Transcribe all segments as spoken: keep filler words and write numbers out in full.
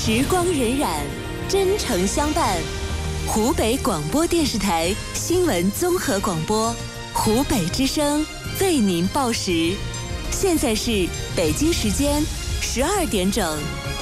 时光荏苒，真诚相伴。湖北广播电视台新闻综合广播，湖北之声为您报时。现在是北京时间十二点整。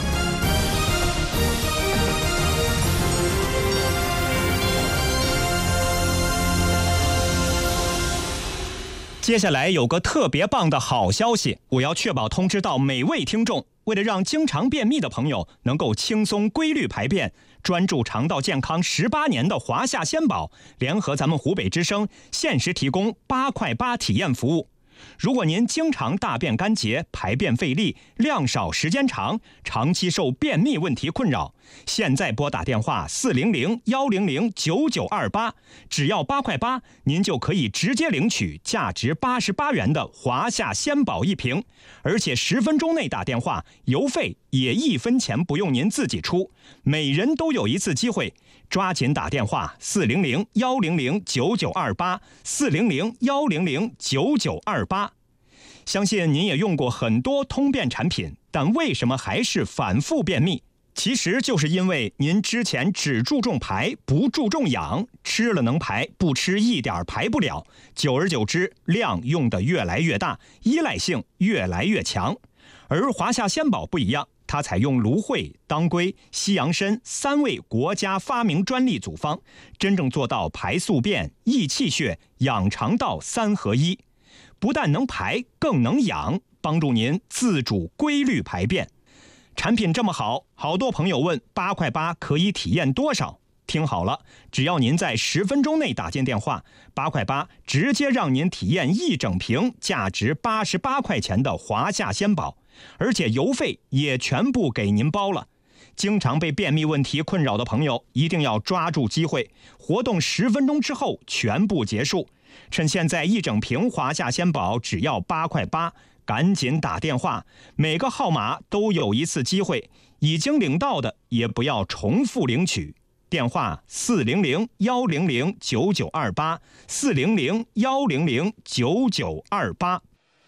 接下来有个特别棒的好消息，我要确保通知到每位听众。为了让经常便秘的朋友能够轻松规律排便，专注肠道健康十八年的华夏鲜宝联合咱们湖北之声限时提供八块八体验服务。如果您经常大便干结、排便费力、量少时间长，长期受便秘问题困扰，现在拨打电话四零零幺零零九九二八，只要八块八，您就可以直接领取价值八十八元的华夏鲜宝一瓶，而且十分钟内打电话，邮费也一分钱不用您自己出，每人都有一次机会。抓紧打电话四零零幺零零九九二八，四零零幺零零九九二八。相信您也用过很多通便产品，但为什么还是反复便秘？其实就是因为您之前只注重排，不注重养，吃了能排，不吃一点排不了，久而久之，量用得越来越大，依赖性越来越强。而华夏鲜宝不一样，它采用芦荟、当归、西洋参三味国家发明专利组方，真正做到排宿便、益气血、养肠道三合一，不但能排，更能养，帮助您自主规律排便。产品这么好，好多朋友问八块八可以体验多少？听好了，只要您在十分钟内打进电话，八块八直接让您体验一整瓶价值八十八块钱的华夏鲜宝，而且邮费也全部给您包了。经常被便秘问题困扰的朋友一定要抓住机会，活动十分钟之后全部结束。趁现在一整瓶华夏鲜宝只要八块八，赶紧打电话，每个号码都有一次机会，已经领到的也不要重复领取。电话四零零幺零零九九二八，四零零幺零零九九二八。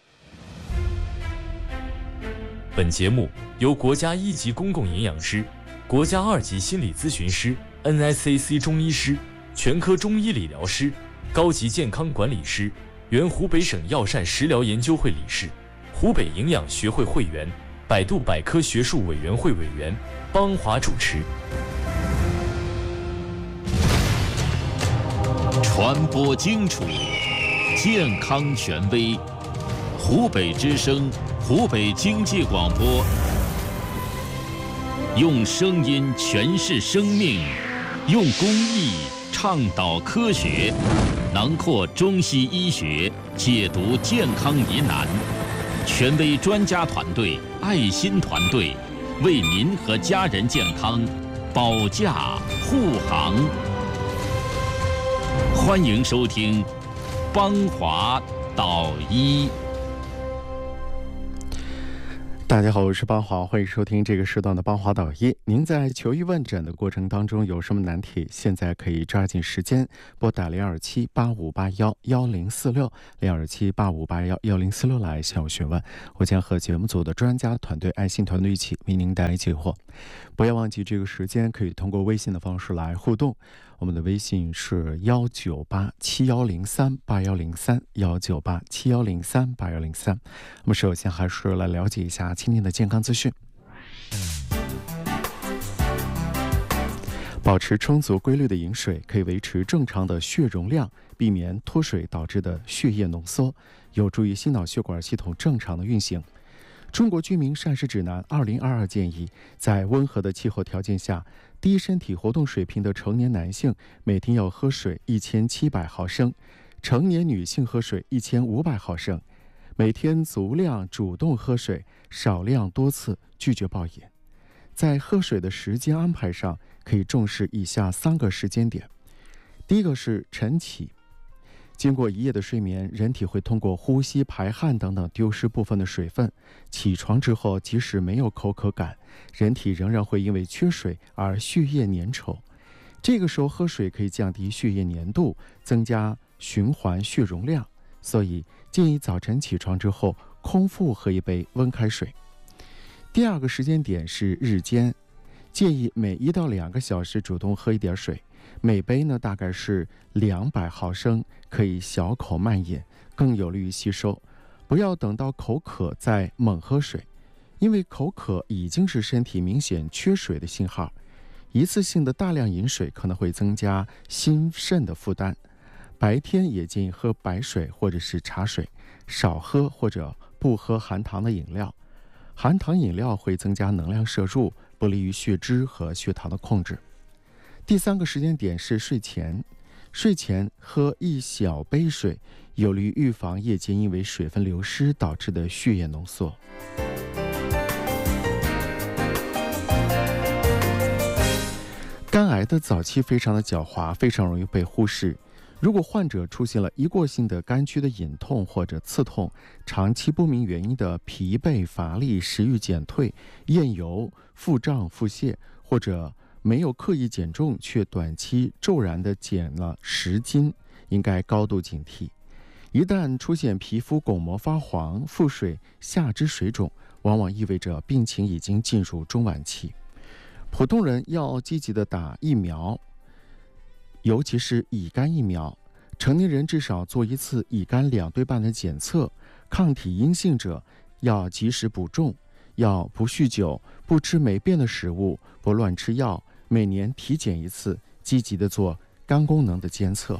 本节目由国家一级公共营养师、国家二级心理咨询师、N S A C 中医师、全科中医理疗师、高级健康管理师、原湖北省药膳食疗研究会理事、湖北营养学会会员、百度百科学术委员会委员邦华主持。 传播精楚，健康权威，湖北之声，湖北经济广播，用声音诠释生命，用公益倡导科学，囊括中西医学，解读健康疑难，权威专家团队、爱心团队，为您和家人健康保驾护航。欢迎收听邦华导医。 大家好，我是邦华，欢迎收听这个时段的邦华导医。您在求医问诊的过程当中有什么难题，现在可以抓紧时间拨打零二七八五八幺幺零四六零二七八五八幺幺零四六来向我询问，我将和节目组的专家团队、爱心团队一起为您带来解惑。不要忘记这个时间可以通过微信的方式来互动，我们的微信是幺九八七幺零三八幺零三幺九八七幺零三八幺零三。那么首先还是来了解一下今天的健康资讯。保持充足规律的饮水，可以维持正常的血容量，避免脱水导致的血液浓缩，有助于心脑血管系统正常的运行。中国居民膳食指南二零二二建议，在温和的气候条件下，低身体活动水平的成年男性每天要喝水一千七百毫升，成年女性喝水一千五百毫升。每天足量主动喝水，少量多次，拒绝暴饮。在喝水的时间安排上，可以重视以下三个时间点。第一个是晨起。经过一夜的睡眠，人体会通过呼吸、排汗等等丢失部分的水分。起床之后，即使没有口渴感，人体仍然会因为缺水而血液粘稠。这个时候喝水可以降低血液粘度，增加循环血容量，所以建议早晨起床之后空腹喝一杯温开水。第二个时间点是日间， 建议每一到两个小时主动喝一点水，每杯呢大概是两百毫升，可以小口慢饮，更有利于吸收。不要等到口渴再猛喝水，因为口渴已经是身体明显缺水的信号。一次性的大量饮水可能会增加心肾的负担。白天也建议喝白水或者是茶水，少喝或者不喝含糖的饮料。含糖饮料会增加能量摄入，不利于血脂和血糖的控制。第三个时间点是睡前，睡前喝一小杯水，有利于预防夜间因为水分流失导致的血液浓缩。肝癌的早期非常的狡猾，非常容易被忽视。如果患者出现了一过性的肝区的隐痛或者刺痛，长期不明原因的疲惫乏力、食欲减退、厌油、腹胀、腹泻，或者没有刻意减重却短期骤然的减了十斤，应该高度警惕。一旦出现皮肤巩膜发黄、腹水、下肢水肿，往往意味着病情已经进入中晚期。普通人要积极的打疫苗，尤其是乙肝疫苗。成年人至少做一次乙肝两对半的检测，抗体阴性者要及时补种，要不酗酒，不吃霉变的食物，不乱吃药，每年体检一次，积极的做肝功能的监测。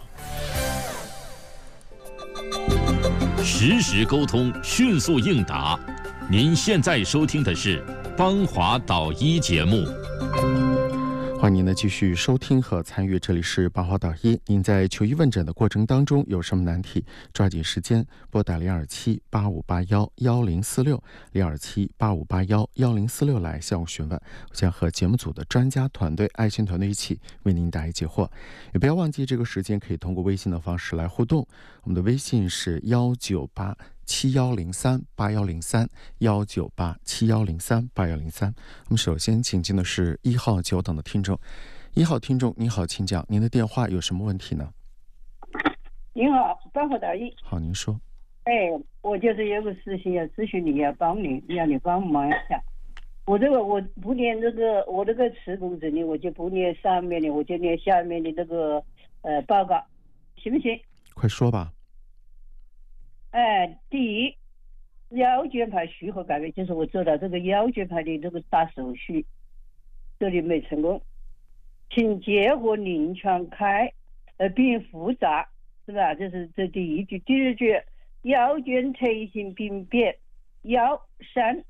实时沟通，迅速应答。您现在收听的是邦华导医节目。 欢迎您呢继续收听和参与，这里是邦华导医。您在求医问诊的过程当中有什么难题，抓紧时间拨打零二七八五八幺幺零四六零二七八五八幺幺零四六来向我询问，我将和节目组的专家团队、爱心团队一起为您答疑解惑。也不要忘记这个时间可以通过微信的方式来互动，我们的微信是幺九八七幺零三八幺零三幺九八七幺零三八幺零三。我们首先请进的是一号久等的听众。一号听众，你好，请讲，您的电话有什么问题呢？ 您好，邦华导医。 好，您说。 哎，我就是有个事情要咨询你，要帮你，让你帮忙一下。我这个我不念这个，我这个磁共振的，我就不念上面的，我就念下面的这个呃报告，行不行？ 快说吧。 哎，第一，腰间盘虚和改变，就是我做到这个腰间盘的这个大手术，这里没成功，请结合临床开，呃，并复杂，是吧？这是这第一句。第二句，腰间退行病变，腰三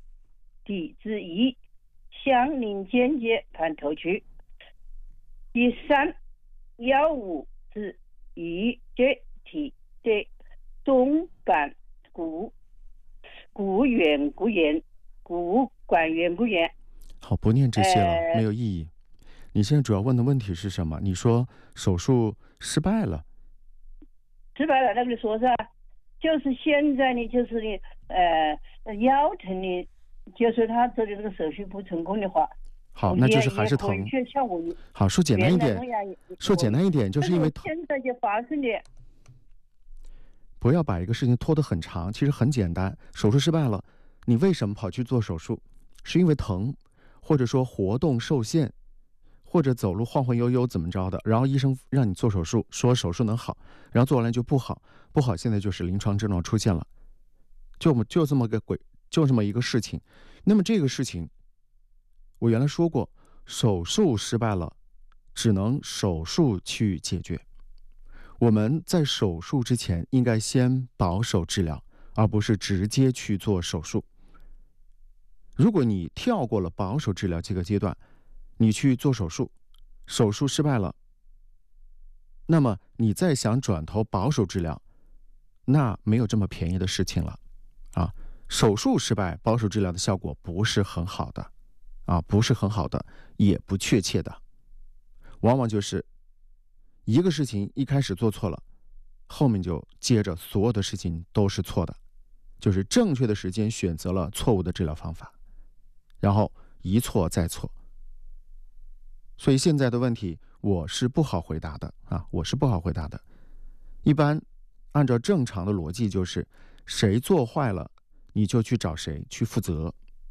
D 之一，相邻间接盘头区。第三，腰五之一 J T 对。中板骨骨缘骨炎骨管缘骨炎。 好，不念这些了， 呃、 没有意义。你现在主要问的问题是什么？你说手术失败了， 失败了，那个说是啊，就是现在呢，就是呢，呃，腰疼呢，就是他做的这个手术不成功的话， 好，那就是还是疼。好，说简单一点，说简单一点，就是因为疼。 现在就发生的。 不要把一个事情拖得很长，其实很简单。手术失败了，你为什么跑去做手术？是因为疼，或者说活动受限，或者走路晃晃悠悠怎么着的？然后医生让你做手术，说手术能好，然后做完了就不好，不好，现在就是临床症状出现了，就就这么个鬼，就这么一个事情。那么这个事情，我原来说过，手术失败了，只能手术去解决。我们在手术之前应该先保守治疗，而不是直接去做手术。如果你跳过了保守治疗这个阶段，你去做手术，手术失败了，那么你再想转投保守治疗，那没有这么便宜的事情了啊！手术失败，保守治疗的效果不是很好的啊，不是很好的，也不确切的，往往就是一个事情一开始做错了，后面就接着所有的事情都是错的，就是正确的时间选择了错误的治疗方法，然后一错再错。所以现在的问题我是不好回答的啊，我是不好回答的。一般按照正常的逻辑就是谁做坏了你就去找谁去负责，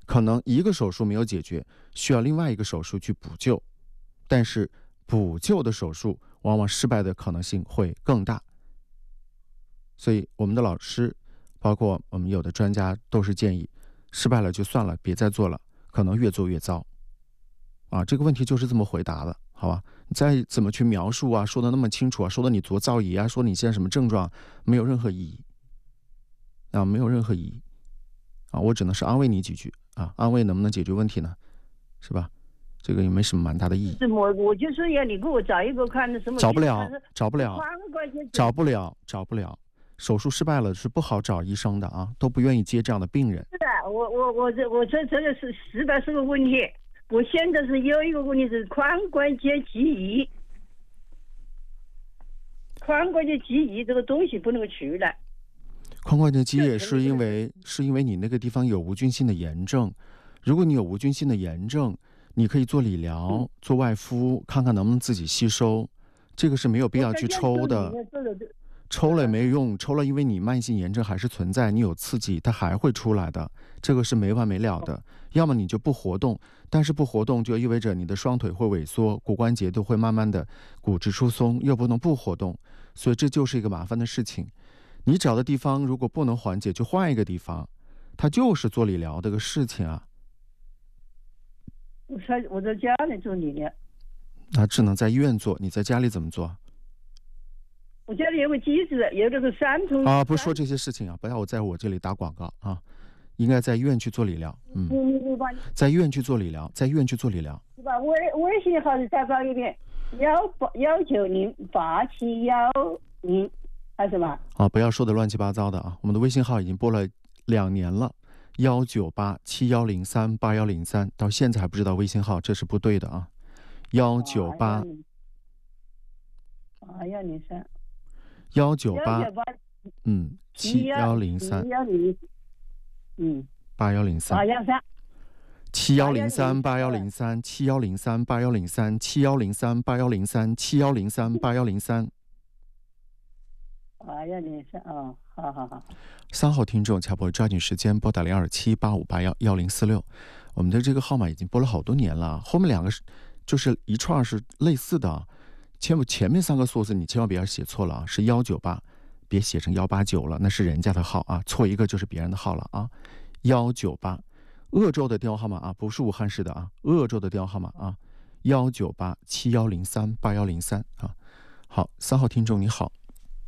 可能一个手术没有解决，需要另外一个手术去补救，但是补救的手术往往失败的可能性会更大。所以我们的老师包括我们有的专家都是建议失败了就算了，别再做了，可能越做越糟啊。这个问题就是这么回答的，好吧？你再怎么去描述啊，说的那么清楚啊，说的你多造诣啊，说你现在什么症状，没有任何意义啊，没有任何意义啊。我只能是安慰你几句啊，安慰能不能解决问题呢？是吧？这个也没什么蛮大的意义。 我我就是要你给我找一个看的什么？ 找不了，找不了，找不了，找不了。手术失败了是不好找医生的啊，都不愿意接这样的病人。 是的，我我我这我这这个是失败是个问题。我现在是有一个问题是髋关节记忆，髋关节记忆这个东西不能去了。 髋关节积液是因为是因为你那个地方有无菌性的炎症，如果你有无菌性的炎症，你可以做理疗、嗯、做外敷，看看能不能自己吸收，这个是没有必要去抽的。抽了也没用，抽了因为你慢性炎症还是存在，你有刺激它还会出来的，这个是没完没了的。要么你就不活动，但是不活动就意味着你的双腿会萎缩，骨关节都会慢慢的骨质疏松，又不能不活动，所以这就是一个麻烦的事情。你找的地方如果不能缓解，就换一个地方，它就是做理疗这个事情啊。 我在我在家里做理疗， 那只能在医院做，你在家里怎么做？ 我家里有个机子，有这个三重啊，不说这些事情啊，不要在我这里打广告啊，应该在医院去做理疗，嗯，在医院去做理疗，在医院去做理疗。 是吧？微微信号是再报一遍，幺八幺九零八七幺零，还是什么？ 啊，不要说的乱七八糟的啊！我们的微信号已经播了两年了，幺九八七幺零三八幺零三，到现在还不知道微信号，这是不对的啊！幺九八八幺零三。 幺九八，嗯，七幺零三， 嗯， 八幺零三， 八幺三， 七幺零三八幺零三，七幺零三八幺零三，七幺零三八幺零三，七幺零三八幺零三， 八幺零三，哦，好好好。 三号听众，乔博抓紧时间拨打零二七八五八幺幺零四六，我们的这个号码已经拨了好多年了，后面两个是就是一串是类似的。前前面三个数字你千万别写错了啊，是幺九八，别写成幺八九了，那是人家的号啊，错一个就是别人的号了啊。幺九八，鄂州的电话号码啊，不是武汉市的啊，鄂州的电话号码啊，幺九八七幺零三八幺零三啊。好，三号听众你好。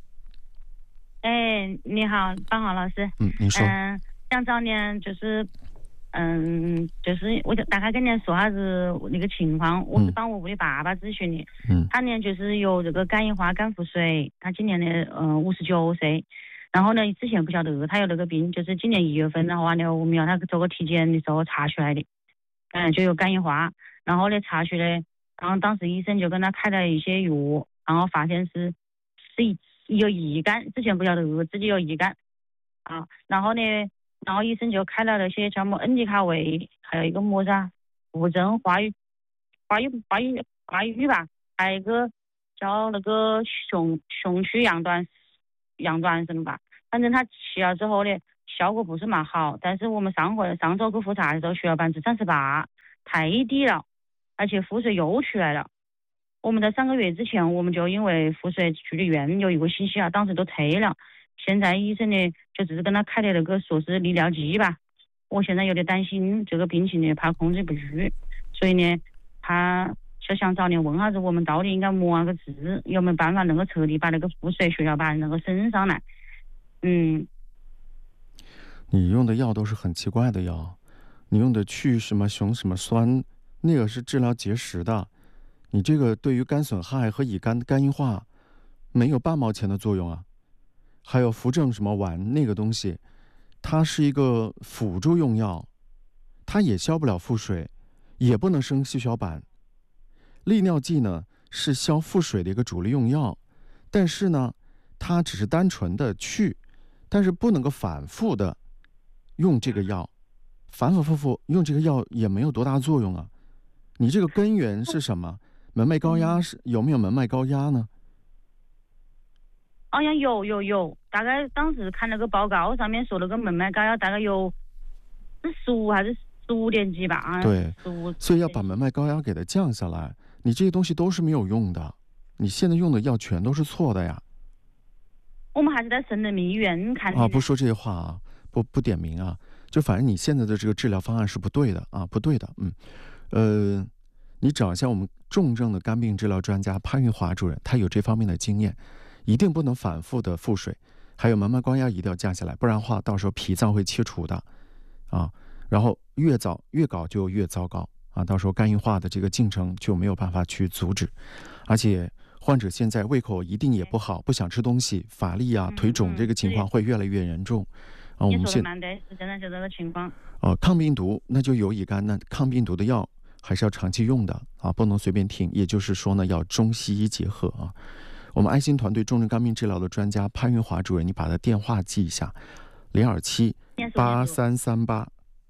哎，你好，八号老师。 嗯，您说。 嗯，想找您就是。嗯，就是我就大概跟您说下子那个情况，我是帮我屋里爸爸咨询的。 嗯， 他呢就是有这个肝硬化、肝腹水，他今年呢嗯五十九岁，然后呢之前不晓得他有那个病，就是今年一月份的话呢，我们要他做个体检的时候查出来的，嗯就有肝硬化，然后呢查出来，然后当时医生就跟他开了一些药，然后发现是是有乙肝，之前不晓得自己有乙肝啊，然后呢。然后医生就开了那些叫什么恩迪卡韦，还有一个么子啊，复诊化瘀、化瘀、化瘀、化瘀吧，还有一个叫那个雄雄曲阳端阳端什么吧，反正他吃了之后呢，效果不是蛮好。但是我们上回上周去复查的时候，血小板是三十八，太低了，而且腹水又出来了。我们在三个月之前，我们就因为腹水去的院有一个星期啊，当时都退了。现在医生呢，就只是跟他开的那个说是利尿剂吧。我现在有点担心这个病情呢，怕控制不住，所以呢，他就想找你问下子，我们到底应该么样个治，有没有办法能够彻底把那个腹水、血小板能够升上来？嗯。 你用的药都是很奇怪的药，你用的去什么雄什么酸，那个是治疗结石的，你这个对于肝损害和乙肝肝硬化没有半毛钱的作用啊。还有扶正什么丸那个东西，它是一个辅助用药，它也消不了腹水，也不能升血小板。利尿剂呢是消腹水的一个主力用药，但是呢它只是单纯的去，但是不能够反复的用这个药，反反复复用这个药也没有多大作用啊。你这个根源是什么？门脉高压是有没有门脉高压呢？ 好像有有有，大概当时看那个报告上面说那个门脉高压大概有十五还是十五点几吧，啊， 对， 十五， 所以要把门脉高压给它降下来。你这些东西都是没有用的，你现在用的药全都是错的呀。 我们还是在省人民医院看的啊，不说这些话啊，不不点名啊，就反正你现在的这个治疗方案是不对的啊，不对的，嗯，呃，你找一下我们重症的肝病治疗专家潘玉华主任，他有这方面的经验，一定不能反复的腹水，还有门脉高压一定要降下来，不然的话，到时候脾脏会切除的，啊，然后越早越搞就越糟糕啊，到时候肝硬化的这个进程就没有办法去阻止，而且。患者现在胃口一定也不好，不想吃东西，乏力啊、腿肿这个情况会越来越严重。啊，我们现在是真的就这个情况。 哦、呃，抗病毒那就有乙肝，那抗病毒的药还是要长期用的啊，不能随便停。也就是说呢，要中西医结合啊。我们爱心团队重症肝病治疗的专家潘云华主任，你把他电话记一下：零二七八三三八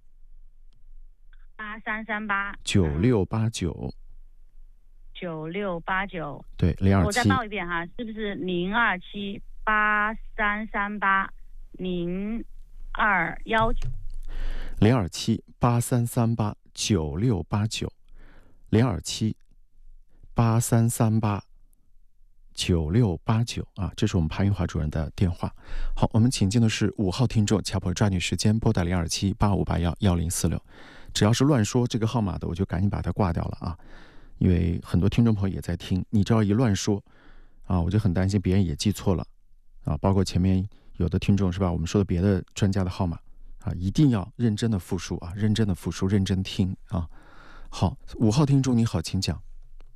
八三三八九六八九。 九六八九， 对，零二七。 我再报一遍哈，是不是零二七八三三八零二幺九？ 零二七八三三八九六八九，零二七八三三八九六八九啊，这是我们潘玉华主任的电话。好，我们请进的是五号听众，巧婆抓紧时间拨打零二七八五八幺幺零四六，只要是乱说这个号码的，我就赶紧把它挂掉了啊。因为很多听众朋友也在听，你只要一乱说啊，我就很担心别人也记错了啊。包括前面有的听众是吧，我们说的别的专家的号码啊，一定要认真的复述啊，认真的复述，认真听啊。好，五号听众你好，请讲。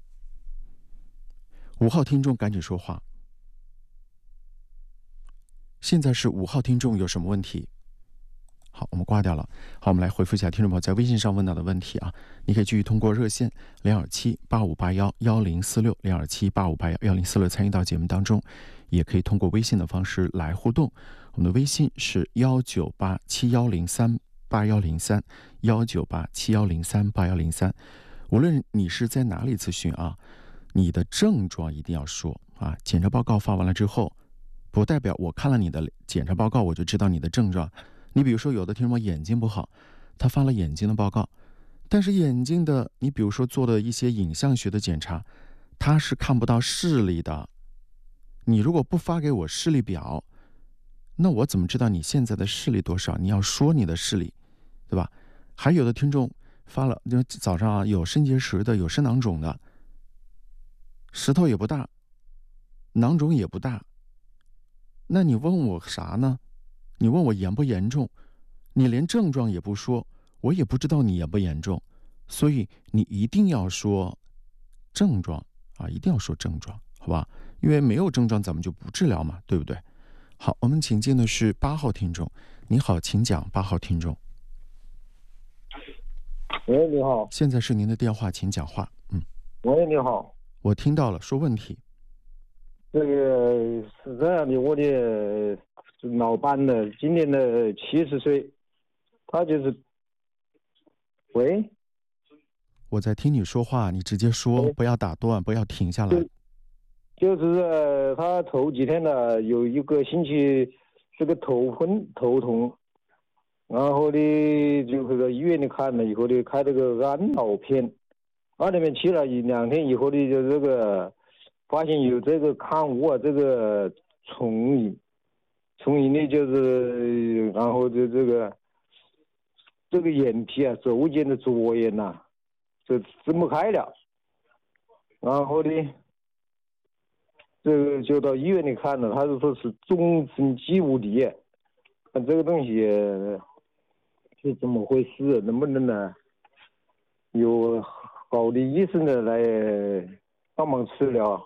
五号听众赶紧说话。现在是五号听众有什么问题？好，我们挂掉了。好，我们来回复一下听众朋友在微信上问到的问题啊。你可以继续通过热线零二七八五八幺幺零四六零二七八五八幺幺零四六参与到节目当中，也可以通过微信的方式来互动。我们的微信是幺九八七幺零三八幺零三幺九八七幺零三八幺零三。无论你是在哪里咨询啊，你的症状一定要说啊。检查报告发完了之后，不代表我看了你的检查报告我就知道你的症状。你比如说有的听众眼睛不好，他发了眼睛的报告，但是眼睛的你比如说做的一些影像学的检查，他是看不到视力的。你如果不发给我视力表，那我怎么知道你现在的视力多少？你要说你的视力，对吧？还有的听众发了，就早上啊有肾结石的，有肾囊肿的，石头也不大，囊肿也不大，那你问我啥呢？你问我严不严重，你连症状也不说，我也不知道你严不严重，所以你一定要说症状啊，一定要说症状，好吧？因为没有症状咱们就不治疗嘛，对不对？好，我们请进的是八号听众，你好，请讲，八号听众。 喂，你好。 现在是您的电话，请讲话。嗯。 喂，你好。 我听到了，说问题。 这个是这样的，我的老伴呢，今年的七十岁，他就是，喂， 我在听你说话，你直接说，不要打断，不要停下来。 就、就是他头几天呢，有一个星期这个头昏头痛，然后呢就在医院里看了以后呢，开了个安脑片，那里面去了一两天以后呢，就这个发现有这个抗污啊，这个虫蝇。从影呢，就是然后就这个这个眼皮啊，周间的左眼呐、啊，就睁不开了。然后呢，这个就到医院里看了，他就说是中层肌无力，看这个东西是怎么回事？能不能呢？有好的医生呢来帮忙治疗？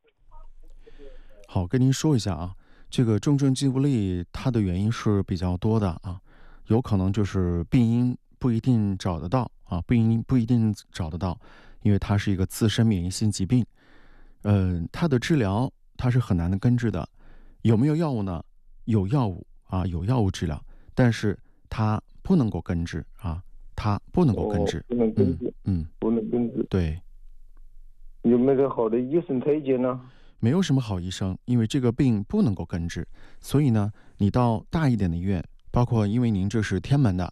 好，跟您说一下啊。这个重症肌无力它的原因是比较多的啊，有可能就是病因不一定找得到啊，病因不一定找得到，因为它是一个自身免疫性疾病，嗯、呃，它的治疗它是很难的根治的。有没有药物呢？有药物啊，有药物治疗，但是它不能够根治啊，它不能够根治， 哦、不能根治， 嗯，嗯不能根治， 对。 有没有好的医生推荐呢？ 没有什么好医生，因为这个病不能够根治，所以呢，你到大一点的医院，包括因为您这是天门的，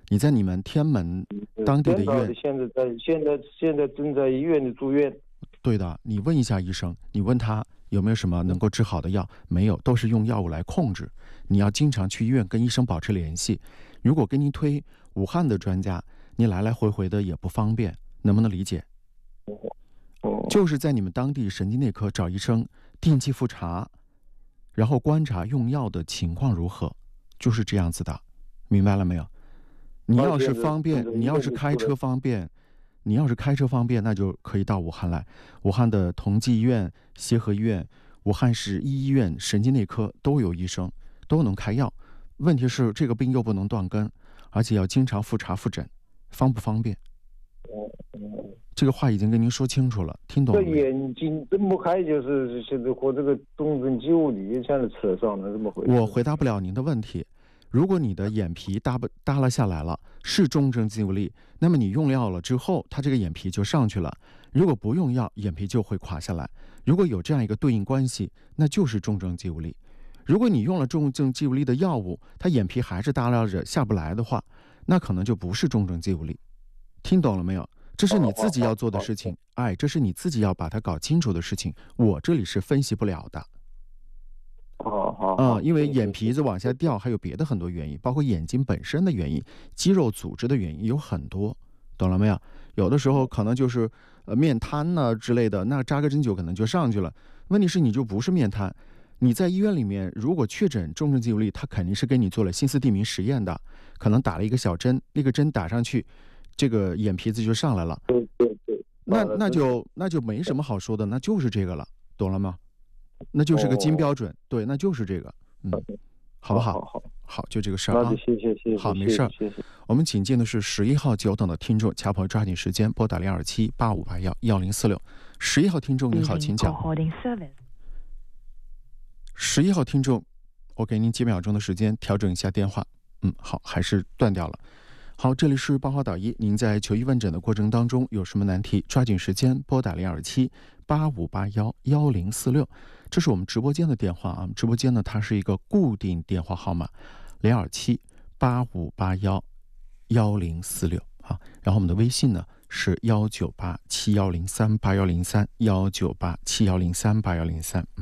你在你们天门当地的医院， 现在在现在现在正在医院里住院。 对的，你问一下医生，你问他有没有什么能够治好的药，没有，都是用药物来控制。你要经常去医院跟医生保持联系。如果给你推武汉的专家，你来来回回的也不方便，能不能理解？就是在你们当地神经内科找医生定期复查，然后观察用药的情况如何，就是这样子的，明白了没有？你要是方便，你要是开车方便，你要是开车方便，那就可以到武汉来。武汉的同济医院、协和医院、武汉市一医院神经内科都有医生，都能开药。问题是这个病又不能断根，而且要经常复查复诊，方不方便？这个话已经跟您说清楚了，听懂了没有？ 这眼睛睁不开，就是现在和这个中正肌无力现在扯上了，怎么回事？ 我回答不了您的问题。如果你的眼皮耷不耷拉下来了，是中正肌无力，那么你用药了之后，它这个眼皮就上去了。如果不用药，眼皮就会垮下来。如果有这样一个对应关系，那就是中正肌无力。如果你用了中正肌无力的药物，它眼皮还是耷拉着下不来的话，那可能就不是中正肌无力。听懂了没有？这是你自己要做的事情，哎，这是你自己要把它搞清楚的事情，我这里是分析不了的。 好好啊、嗯，因为眼皮子往下掉，还有别的很多原因，包括眼睛本身的原因、肌肉组织的原因有很多，懂了没有？有的时候可能就是呃面瘫呐、啊、之类的，那扎个针灸可能就上去了。问题是你就不是面瘫，你在医院里面如果确诊中正肌无力，他肯定是给你做了心思地名实验的，可能打了一个小针，那个针打上去，这个眼皮子就上来了。 对对对， 那那就那就没什么好说的，那就是这个了，懂了吗？那就是个金标准，哦、对，那就是这个，嗯，好不好？ 好好好，就这个事儿啊。 谢谢谢谢。 好，没事儿。 谢谢。 我们请进的是十一号久等的听众，恰朋友抓紧时间拨打零二七八五八幺幺零四六。十一号听众您好，请讲。十一号听众，我给您几秒钟的时间调整一下电话。嗯，好，还是断掉了。好，这里是八号导医，您在求医问诊的过程当中有什么难题，抓紧时间拨打零二七八五八幺幺零四六，这是我们直播间的电话啊。直播间呢，它是一个固定电话号码，零二七八五八幺幺零四六啊。然后我们的微信呢是幺九八七幺零三八幺零三幺九八七幺零三八幺零三。嗯，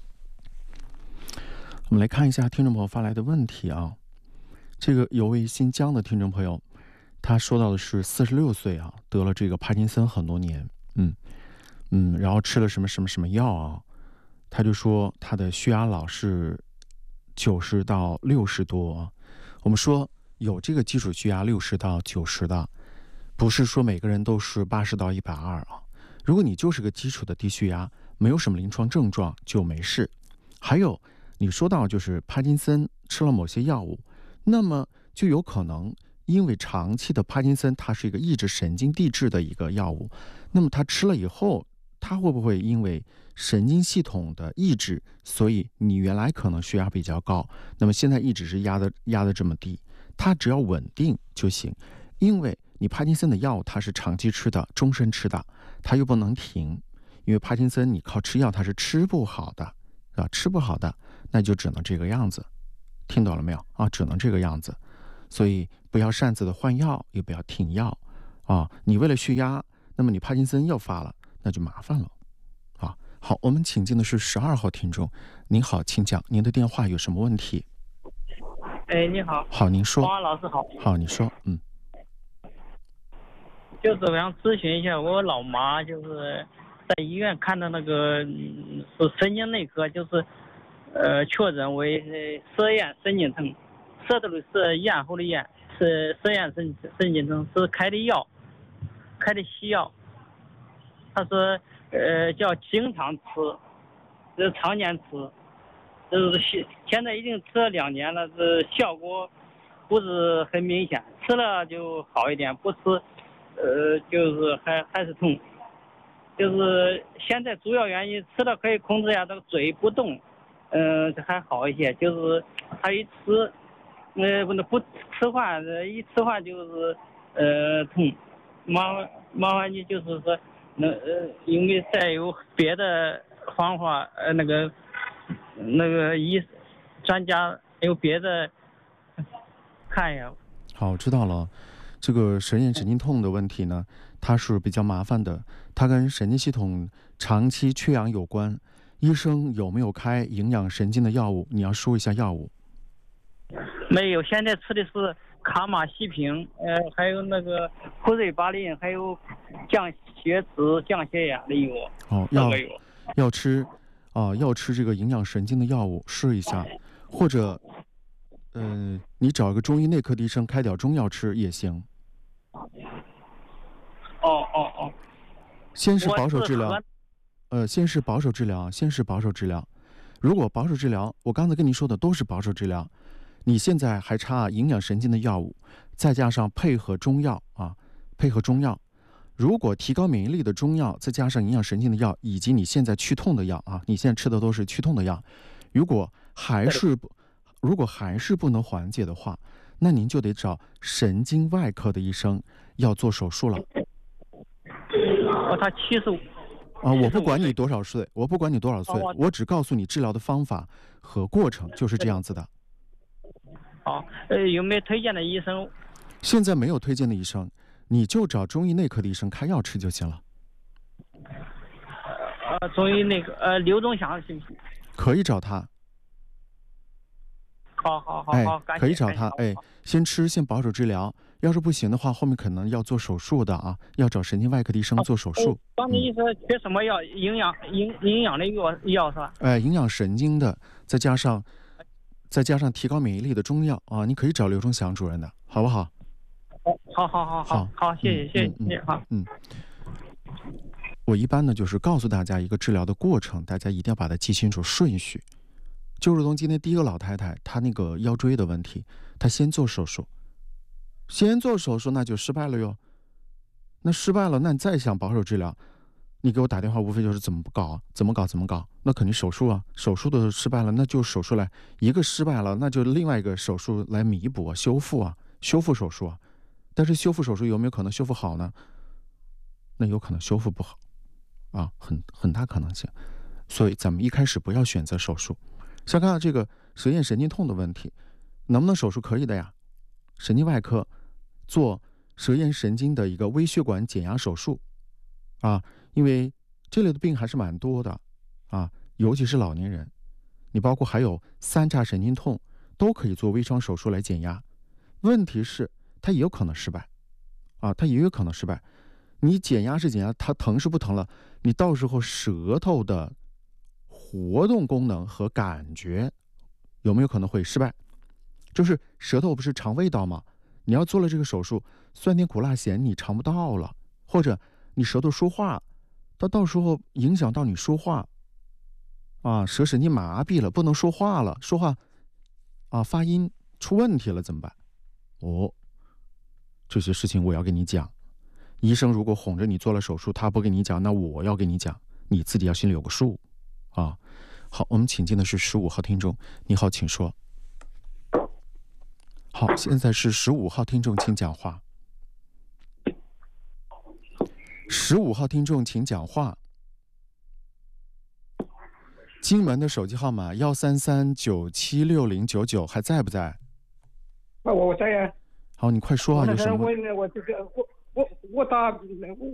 我们来看一下听众朋友发来的问题啊。这个有位姓姜的听众朋友，他说到的是四十六岁啊，得了这个帕金森很多年，嗯嗯，然后吃了什么什么什么药啊，他就说他的血压老是九十到六十多啊。我们说有这个基础血压六十到九十的，不是说每个人都是八十到一百二啊。如果你就是个基础的低血压，没有什么临床症状就没事。还有你说到就是帕金森吃了某些药物，那么就有可能因为长期的帕金森它是一个抑制神经递质的一个药物，那么它吃了以后，它会不会因为神经系统的抑制，所以你原来可能血压比较高，那么现在一直是压的压的这么低，它只要稳定就行。因为你帕金森的药它是长期吃的，终身吃的，它又不能停，因为帕金森你靠吃药它是吃不好的啊，吃不好的那就只能这个样子。听懂了没有啊？只能这个样子，所以不要擅自的换药，也不要停药啊！你为了血压，那么你帕金森又发了，那就麻烦了啊！好，我们请进的是十二号听众，您好，请讲，您的电话有什么问题？ 哎，你好。 好，您说。 王老师好。 好，你说，嗯。 就是我想咨询一下，我老妈就是在医院看的那个是神经内科，就是。呃，确诊为舌咽神经症，舌头的舌，咽喉的咽，是舌咽神神经症，是开的药，开的西药。他说，呃，叫经常吃，是常年吃，就是现在已经吃了两年了，这效果不是很明显，吃了就好一点，不吃，呃，就是还还是痛。就是现在主要原因，吃了可以控制一下这个嘴不动。嗯，这还好一些，就是他一吃，呃，不能不吃饭，一吃饭就是呃痛，麻烦麻烦你就是说，那呃，因为再有别的方法，呃，那个那个医专家有别的看一下。 好，知道了。这个舌咽神经痛的问题呢，它是比较麻烦的，它跟神经系统长期缺氧有关。医生有没有开营养神经的药物？你要说一下药物。 没有，现在吃的是卡马西平，呃，还有那个普瑞巴林，还有降血脂、降血压的药。 哦，要要吃啊、呃，要吃这个营养神经的药物，试一下，或者，嗯、呃，你找一个中医内科的医生开点中药吃也行。 哦哦哦。 先是保守治疗，呃，先是保守治疗，先是保守治疗。如果保守治疗，我刚才跟你说的都是保守治疗，你现在还差营养神经的药物，再加上配合中药啊，配合中药。如果提高免疫力的中药，再加上营养神经的药，以及你现在去痛的药啊，你现在吃的都是去痛的药，如果还是不，如果还是不能缓解的话，那您就得找神经外科的医生，要做手术了。 哦，他七十五。 啊，我不管你多少岁，我不管你多少岁，哦、我只告诉你治疗的方法和过程就是这样子的。 好，呃，有没有推荐的医生？ 现在没有推荐的医生，你就找中医内科的医生开药吃就行了。 呃，中医内科，呃，刘忠祥行不行？ 可以找他。 好好好好， 哎，可以找他。哎，先吃，先保守治疗。要是不行的话，后面可能要做手术的啊，要找神经外科的医生做手术。 刚才意思缺什么药？营养营营养的药药是吧？ 哎，营养神经的，再加上再加上提高免疫力的中药啊，你可以找刘忠祥主任的，好不好？ 好好好好好，谢谢谢谢谢谢，好。 嗯，我一般呢就是告诉大家一个治疗的过程，大家一定要把它记清楚顺序。就如同今天第一个老太太，她那个腰椎的问题，她先做手术。先做手术那就失败了哟，那失败了，那你再想保守治疗，你给我打电话无非就是怎么搞怎么搞怎么搞，那肯定手术啊，手术的失败了，那就手术来，一个失败了，那就另外一个手术来弥补啊，修复啊，修复手术啊，但是修复手术有没有可能修复好呢？那有可能修复不好啊，很很大可能性，所以咱们一开始不要选择手术。像刚才这个舌咽神经痛的问题，能不能手术？可以的呀，神经外科做舌咽神经的一个微血管减压手术啊，因为这类的病还是蛮多的啊，尤其是老年人，你包括还有三叉神经痛都可以做微创手术来减压。问题是它也有可能失败啊，它也有可能失败。你减压是减压，它疼是不疼了，你到时候舌头的活动功能和感觉有没有可能会失败？就是舌头不是尝味道吗？你要做了这个手术，酸甜苦辣咸你尝不到了，或者你舌头说话，它到时候影响到你说话啊，舌神经麻痹了，不能说话了，说话啊发音出问题了怎么办？哦，这些事情我要跟你讲。医生如果哄着你做了手术，他不跟你讲，那我要跟你讲，你自己要心里有个数啊。好，我们请进的是十五号听众，你好，请说。好，现在是十五号听众，请讲话。十五号听众，请讲话。金门的手机号码幺三三九七六零九九还在不在？ 啊，我在呀。 好，你快说啊，有什么？ 我我这个我我我打。